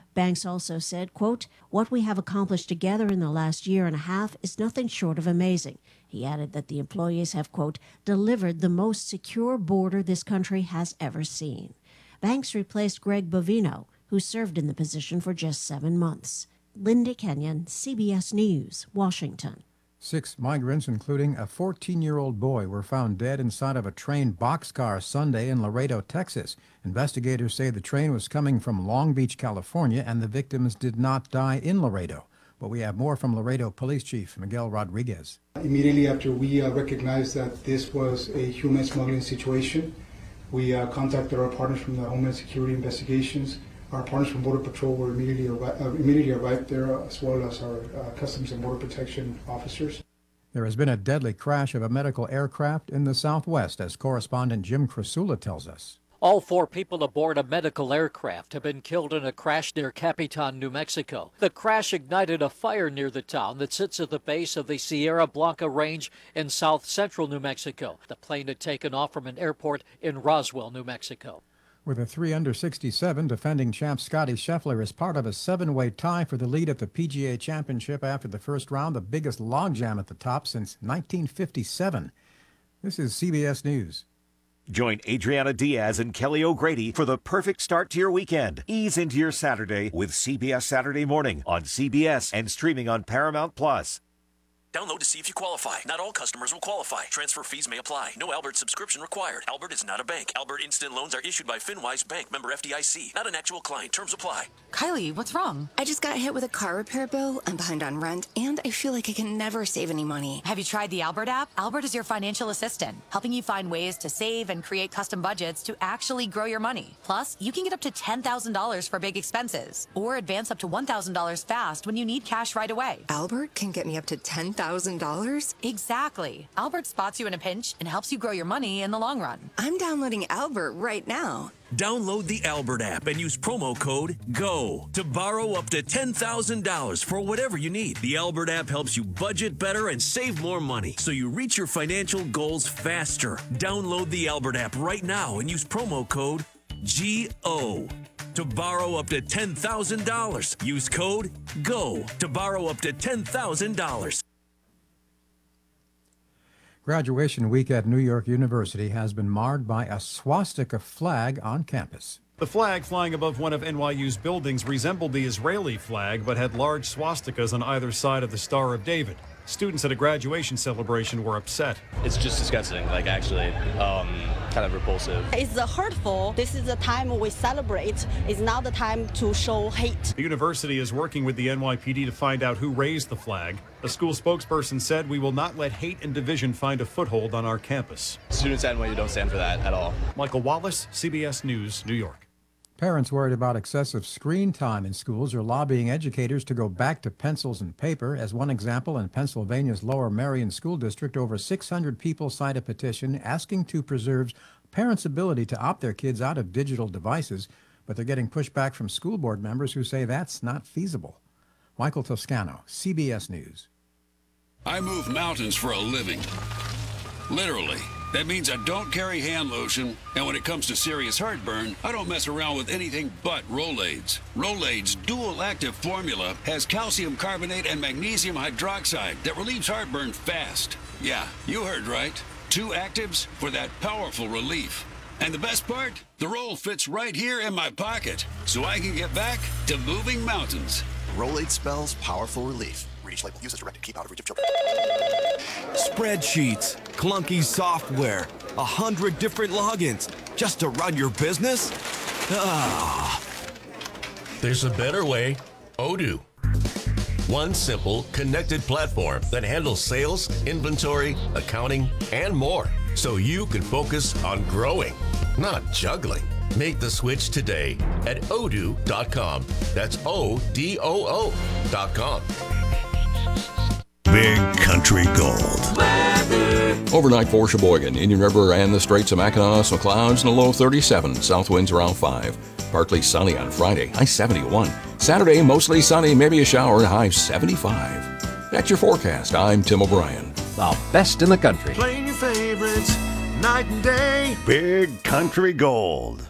Banks also said, quote, "What we have accomplished together in the last year and a half is nothing short of amazing." He added that the employees have, quote, "delivered the most secure border this country has ever seen." Banks replaced Greg Bovino, who served in the position for just 7 months. Linda Kenyon, CBS News, Washington. 6 migrants, including a 14-year-old boy, were found dead inside of a train boxcar Sunday in Laredo, Texas. Investigators say the train was coming from Long Beach, California, and the victims did not die in Laredo. But we have more from Laredo Police Chief Miguel Rodriguez. Immediately after we recognized that this was a human smuggling situation, we contacted our partners from the Homeland Security Investigations. Our partners from Border Patrol were immediately arrived there, as well as our Customs and Border Protection officers. There has been a deadly crash of a medical aircraft in the Southwest, as correspondent Jim Krasula tells us. All 4 people aboard a medical aircraft have been killed in a crash near Capitan, New Mexico. The crash ignited a fire near the town that sits at the base of the Sierra Blanca Range in south central New Mexico. The plane had taken off from an airport in Roswell, New Mexico. With a 3 under 67, defending champ Scottie Scheffler is part of a 7-way tie for the lead at the PGA Championship after the first round, the biggest logjam at the top since 1957. This is CBS News. Join Adriana Diaz and Kelly O'Grady for the perfect start to your weekend. Ease into your Saturday with CBS Saturday Morning on CBS and streaming on Paramount+. Download to see if you qualify. Not all customers will qualify. Transfer fees may apply. No Albert subscription required. Albert is not a bank. Albert Instant Loans are issued by FinWise Bank, member FDIC. Not an actual client. Terms apply. Kylie, what's wrong? I just got hit with a car repair bill. I'm behind on rent, and I feel like I can never save any money. Have you tried the Albert app? Albert is your financial assistant, helping you find ways to save and create custom budgets to actually grow your money. Plus, you can get up to $10,000 for big expenses, or advance up to $1,000 fast when you need cash right away. Albert can get me up to $10,000? Exactly. Albert spots you in a pinch and helps you grow your money in the long run. I'm downloading Albert right now. Download the Albert app and use promo code GO to borrow up to $10,000 for whatever you need. The Albert app helps you budget better and save more money so you reach your financial goals faster. Download the Albert app right now and use promo code GO to borrow up to $10,000. Use code GO to borrow up to $10,000. Graduation week at New York University has been marred by a swastika flag on campus. The flag flying above one of NYU's buildings resembled the Israeli flag, but had large swastikas on either side of the Star of David. Students at a graduation celebration were upset. It's just disgusting, actually, kind of repulsive. It's hurtful. This is the time we celebrate. It's not the time to show hate. The university is working with the NYPD to find out who raised the flag. A school spokesperson said, "We will not let hate and division find a foothold on our campus." Students at NYU don't stand for that at all. Michael Wallace, CBS News, New York. Parents worried about excessive screen time in schools are lobbying educators to go back to pencils and paper. As one example, in Pennsylvania's Lower Merion School District, over 600 people signed a petition asking to preserve parents' ability to opt their kids out of digital devices, but they're getting pushback from school board members who say that's not feasible. Michael Toscano, CBS News. I move mountains for a living. Literally. That means I don't carry hand lotion, and when it comes to serious heartburn, I don't mess around with anything but Rolaids. Rolaids' dual-active formula has calcium carbonate and magnesium hydroxide that relieves heartburn fast. Yeah, you heard right. 2 actives for that powerful relief. And the best part? The roll fits right here in my pocket, so I can get back to moving mountains. Rolaid spells powerful relief. Read each label. Use as directed. Keep out of reach of children. Spreadsheets, clunky software, 100 different logins just to run your business? Ah. There's a better way. Odoo. One simple, connected platform that handles sales, inventory, accounting, and more, so you can focus on growing, not juggling. Make the switch today at odoo.com. That's ODOO.com. Big Country Gold. Overnight for Sheboygan, Indian River, and the Straits of Mackinac, some clouds and a low 37. South winds around 5. Partly sunny on Friday, high 71. Saturday, mostly sunny, maybe a shower, and high 75. That's your forecast. I'm Tim O'Brien. The best in the country. Playing your favorites night and day. Big Country Gold.